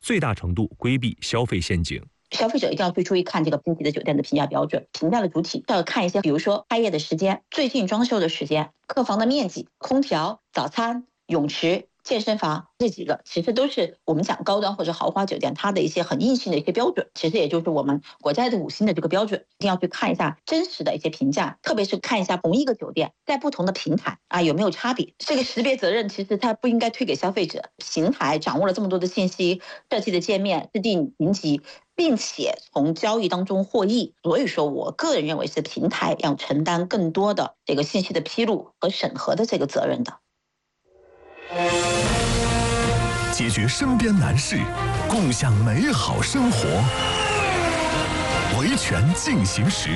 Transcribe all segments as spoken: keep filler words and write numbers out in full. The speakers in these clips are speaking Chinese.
最大程度规避消费陷阱。 消费者一定要最注意看这个星级的酒店的评价标准，评价的主体要看一些，比如说开业的时间、最近装修的时间、客房的面积、空调、早餐、泳池、健身房，这几个其实都是我们讲高端或者豪华酒店它的一些很硬性的一些标准，其实也就是我们国家的五星的这个标准，一定要去看一下真实的一些评价，特别是看一下同一个酒店在不同的平台啊有没有差别。这个识别责任其实它不应该推给消费者，平台掌握了这么多的信息，设计的界面、制定评级，并且从交易当中获益，所以说我个人认为是平台要承担更多的这个信息的披露和审核的这个责任的。 解决身边难事，共享美好生活。维权进行时。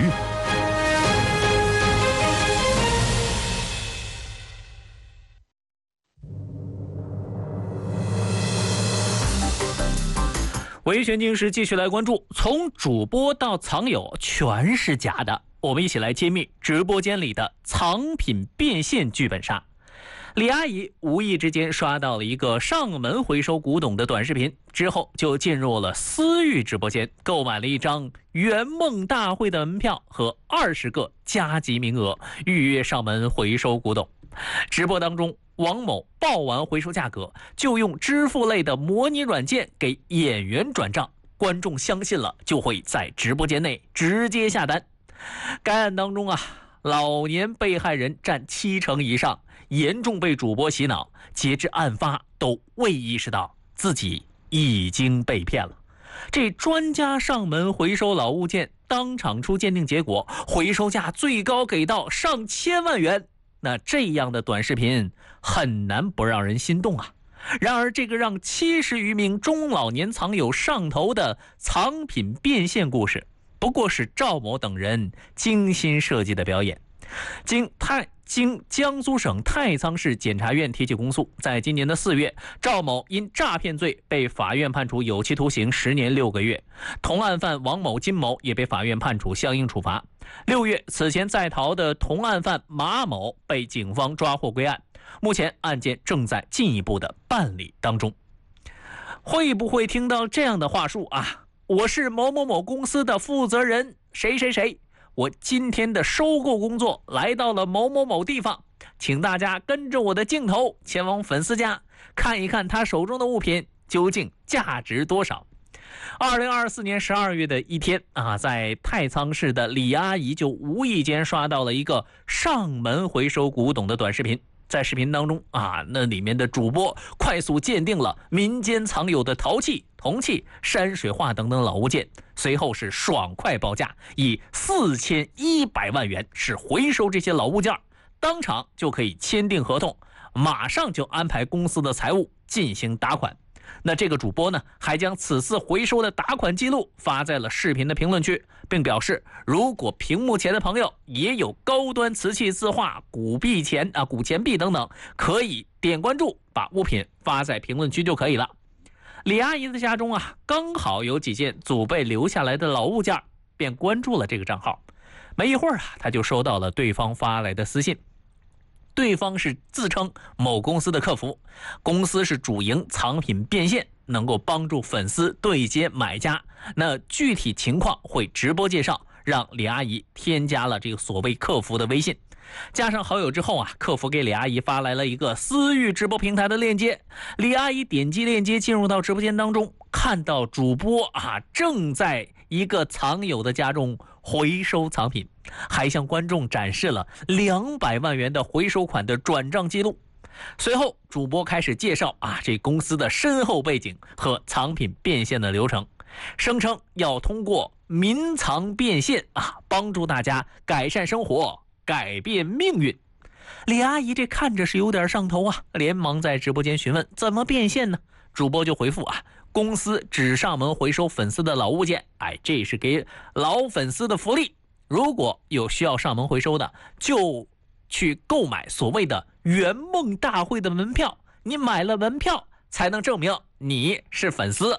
维权进行时继续来关注，从主播到藏友全是假的，我们一起来揭秘直播间里的藏品变现剧本杀。李阿姨无意之间刷到了一个上门回收古董的短视频，之后就进入了私域直播间，购买了一张圆梦大会的门票和二十个加急名额，预约上门回收古董。直播当中，王某报完回收价格，就用支付类的模拟软件给演员转账，观众相信了，就会在直播间内直接下单。该案当中啊，老年被害人占七成以上，严重被主播洗脑，截至案发都未意识到自己已经被骗了。这专家上门回收老物件，当场出鉴定结果，回收价最高给到上千万元。那这样的短视频很难不让人心动啊！然而，这个让七十余名中老年藏友上头的藏品变现故事，不过是赵某等人精心设计的表演。经太经江苏省太仓市检察院提起公诉，在今年的四月，赵某因诈骗罪被法院判处有期徒刑十年六个月，同案犯王某、金某也被法院判处相应处罚。六月，此前在逃的同案犯马某被警方抓获归案，目前案件正在进一步的办理当中。会不会听到这样的话术啊？我是某某某公司的负责人谁谁谁，我今天的收购工作来到了某某某地方，请大家跟着我的镜头前往粉丝家，看一看他手中的物品究竟价值多少。二零二四年十二月的一天啊，在太仓市的李阿姨就无意间刷到了一个上门回收古董的短视频。在视频当中啊，那里面的主播快速鉴定了民间藏有的陶器、铜器、山水画等等老物件，随后是爽快报价，以四千一百万元是回收这些老物件，当场就可以签订合同，马上就安排公司的财务进行打款。那这个主播呢，还将此次回收的打款记录发在了视频的评论区，并表示，如果屏幕前的朋友也有高端瓷器字画、古币钱啊、古钱币等等，可以点关注，把物品发在评论区就可以了。李阿姨的家中啊，刚好有几件祖辈留下来的老物件，便关注了这个账号。没一会儿啊，他就收到了对方发来的私信。对方是自称某公司的客服，公司是主营藏品变现，能够帮助粉丝对接买家。那具体情况会直播介绍，让李阿姨添加了这个所谓客服的微信。加上好友之后啊，客服给李阿姨发来了一个私域直播平台的链接。李阿姨点击链接进入到直播间当中，看到主播啊正在一个藏友的家中回收藏品，还向观众展示了两百万元的回收款的转账记录。随后主播开始介绍啊这公司的深厚背景和藏品变现的流程，声称要通过民藏变现啊帮助大家改善生活，改变命运。李阿姨这看着是有点上头啊，连忙在直播间询问怎么变现呢？主播就回复啊，公司只上门回收粉丝的老物件，哎，这是给老粉丝的福利。如果有需要上门回收的，就去购买所谓的圆梦大会的门票，你买了门票才能证明你是粉丝。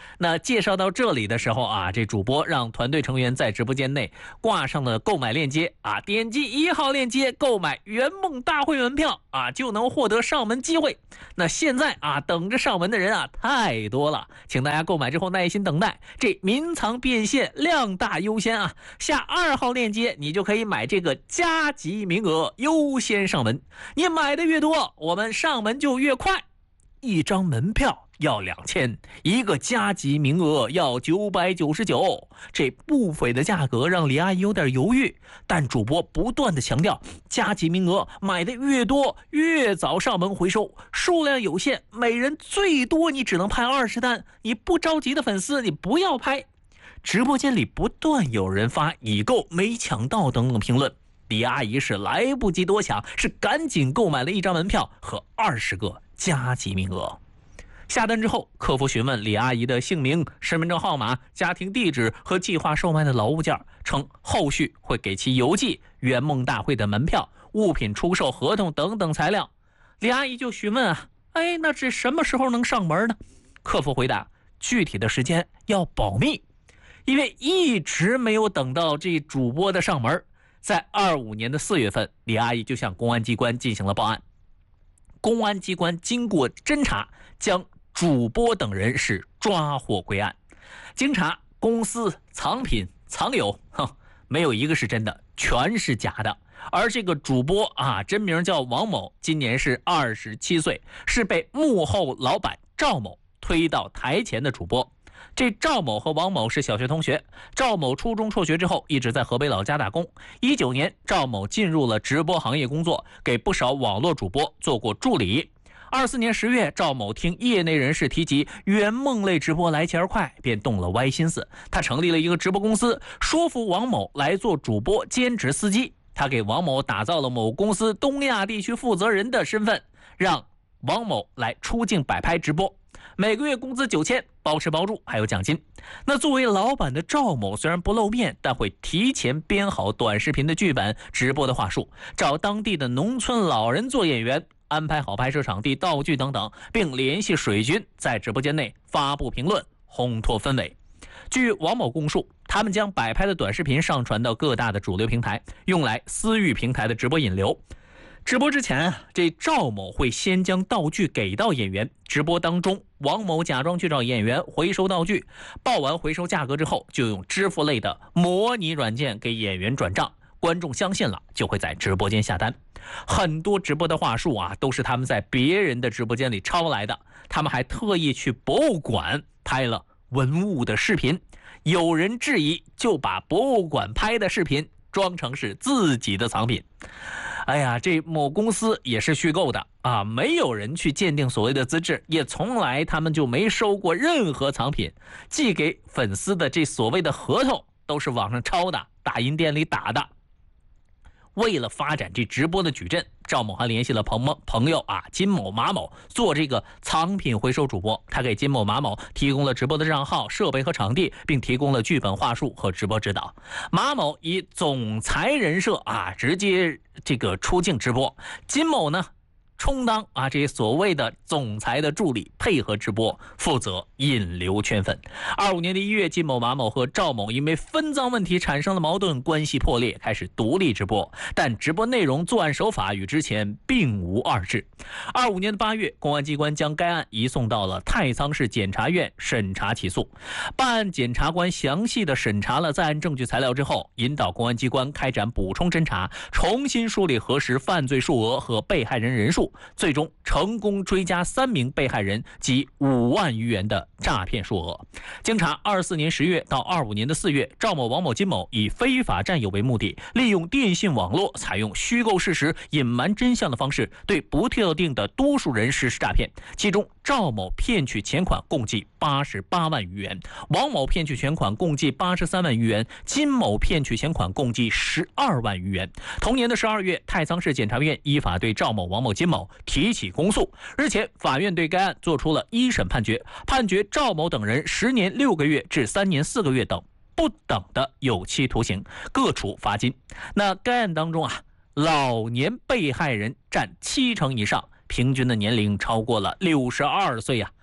那介绍到这里的时候啊，这主播让团队成员在直播间内挂上了购买链接啊，点击一号链接购买圆梦大会门票啊，就能获得上门机会。那现在啊，等着上门的人啊太多了，请大家购买之后耐心等待，这民藏变现量大优先啊，下二号链接你就可以买这个加急名额，优先上门。你买的越多，我们上门就越快。一张门票要两千，一个加急名额要九百九十九，这不菲的价格让李阿姨有点犹豫。但主播不断的强调，加急名额买的越多，越早上门回收，数量有限，每人最多你只能拍二十单，你不着急的粉丝你不要拍。直播间里不断有人发已购没抢到等等评论，李阿姨是来不及多想，是赶紧购买了一张门票和二十个加急名额。下单之后，客服询问李阿姨的姓名、身份证号码、家庭地址和计划售卖的老物件，称后续会给其邮寄圆梦大会的门票、物品出售合同等等材料。李阿姨就询问啊，哎，那这什么时候能上门呢？客服回答，具体的时间要保密，因为一直没有等到这主播的上门。在二五年的四月份，李阿姨就向公安机关进行了报案。公安机关经过侦查，将主播等人是抓获归案。经查，公司藏品藏有，哼，没有一个是真的，全是假的。而这个主播啊，真名叫王某，今年是二十七岁，是被幕后老板赵某推到台前的主播。这赵某和王某是小学同学，赵某初中辍学之后一直在河北老家打工。一九年，赵某进入了直播行业工作，给不少网络主播做过助理。二四年十月，赵某听业内人士提及圆梦类直播来钱快，便动了歪心思。他成立了一个直播公司，说服王某来做主播兼职司机。他给王某打造了某公司东亚地区负责人的身份，让王某来出镜摆拍直播。每个月工资九千，包吃包住，还有奖金。那作为老板的赵某虽然不露面，但会提前编好短视频的剧本、直播的话术，找当地的农村老人做演员，安排好拍摄场地、道具等等，并联系水军在直播间内发布评论，烘托氛围。据王某供述，他们将摆拍的短视频上传到各大的主流平台，用来私域平台的直播引流。直播之前，这赵某会先将道具给到演员，直播当中，王某假装去找演员回收道具，报完回收价格之后，就用支付类的模拟软件给演员转账，观众相信了，就会在直播间下单。很多直播的话术啊，都是他们在别人的直播间里抄来的，他们还特意去博物馆拍了文物的视频，有人质疑，就把博物馆拍的视频装成是自己的藏品。哎呀，这某公司也是虚构的啊，没有人去鉴定所谓的资质，也从来他们就没收过任何藏品，寄给粉丝的这所谓的合同都是网上抄的，打印店里打的。为了发展这直播的矩阵，赵某还联系了朋友朋友啊金某、马某做这个藏品回收主播。他给金某、马某提供了直播的账号、设备和场地，并提供了剧本话术和直播指导。马某以总裁人设啊直接这个出镜直播，金某呢充当啊这所谓的总裁的助理，配合直播，负责引流圈粉。二五年的一月，金某、马某和赵某因为分赃问题产生了矛盾，关系破裂，开始独立直播，但直播内容、作案手法与之前并无二致。二五年的八月，公安机关将该案移送到了太仓市检察院审查起诉。办案检察官详细的审查了在案证据材料之后，引导公安机关开展补充侦查，重新梳理核实犯罪数额和被害人人数。最终成功追加三名被害人及五万余元的诈骗数额。经查，二四年十月到二五年的四月，赵某、王某、金某以非法占有为目的，利用电信网络，采用虚构事实、隐瞒真相的方式，对不特定的多数人实施诈骗。其中，赵某骗取钱款共计八十八万余元，王某骗取钱款共计八十三万余元，金某骗取钱款共计十二万余元。同年的十二月，太仓市检察院依法对赵某、王某、金某提起公诉。日前，法院对该案作出了一审判决，判决赵某等人十年六个月至三年四个月等不等的有期徒刑，各处罚金。那该案当中啊，老年被害人占七成以上，平均的年龄超过了六十二岁呀、啊。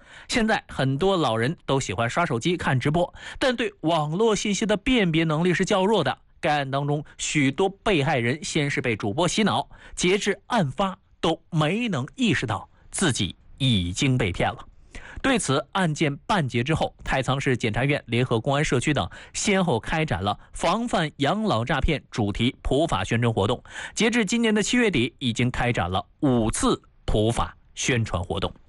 现在很多老人都喜欢刷手机看直播，但对网络信息的辨别能力是较弱的。该案当中，许多被害人先是被主播洗脑，截至案发都没能意识到自己已经被骗了。对此，案件办结之后，太仓市检察院联合公安社区等先后开展了防范养老诈骗主题普法宣传活动。截至今年的七月底，已经开展了五次普法宣传活动。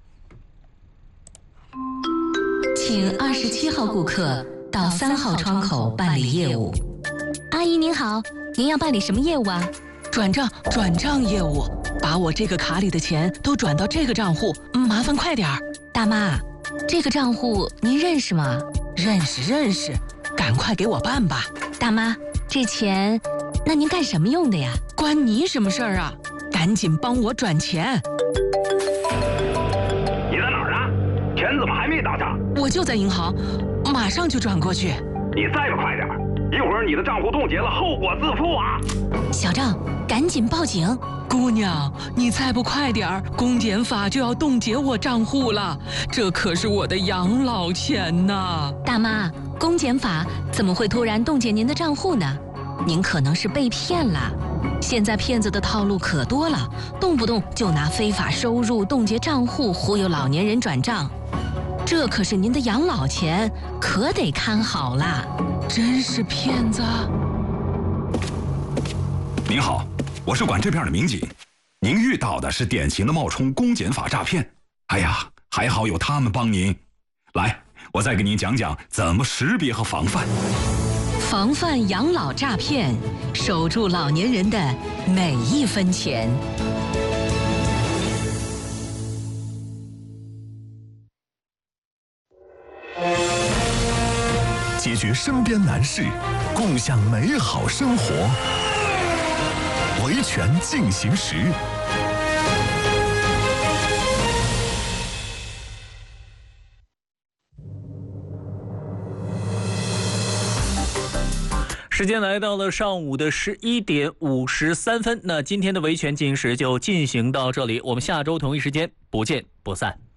请二十七号顾客到三号窗口办理业务。 阿姨您好，您要办理什么业务啊？ 转账，转账业务，把我这个卡里的钱都转到这个账户，麻烦快点儿。 大妈，这个账户您认识吗？ 认识认识，赶快给我办吧。 大妈，这钱，那您干什么用的呀？ 关你什么事儿啊？赶紧帮我转钱。 你在哪儿呢？钱怎么还没到账？ 我就在银行，马上就转过去。 你再不快点，一会儿你的账户冻结了，后果自负啊！ 小赵，赶紧报警！ 姑娘，你再不快点儿，公检法就要冻结我账户了，这可是我的养老钱呐！ 大妈，公检法怎么会突然冻结您的账户呢？您可能是被骗了。现在骗子的套路可多了，动不动就拿非法收入冻结账户忽悠老年人转账，这可是您的养老钱，可得看好了。 真是骗子！ 您好，我是管这片的民警，您遇到的是典型的冒充公检法诈骗。哎呀，还好有他们帮您。来，我再给您讲讲怎么识别和防范。 防范养老诈骗，守住老年人的每一分钱。 解决身边难事，共享美好生活。维权进行时。 时间来到了上午的十一点五十三分，那今天的维权进行时就进行到这里，我们下周同一时间不见不散。